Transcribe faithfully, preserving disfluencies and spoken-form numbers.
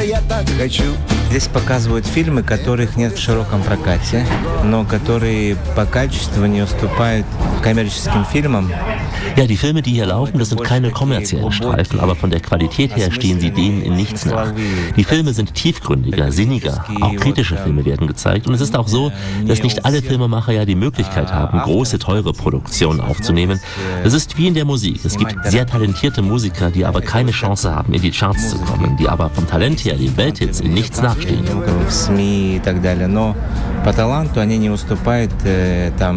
я так хочу. Здесь показывают фильмы, которых нет в широком прокате, но которые по качеству не уступают коммерческим фильмам. Ja, die Filme, die hier laufen, das sind keine kommerziellen Streifen, aber von der Qualität her stehen sie denen in nichts nach. Die Filme sind tiefgründiger, sinniger, auch kritische Filme werden gezeigt. Und es ist auch so, dass nicht alle Filmemacher ja die Möglichkeit haben, große, teure Produktionen aufzunehmen. Es ist wie in der Musik. Es gibt sehr talentierte Musiker, die aber keine Chance haben, in die Charts zu kommen, die aber vom Talent her den Welthits in nichts nachstehen. В СМИ и так далее, но по таланту они не уступают там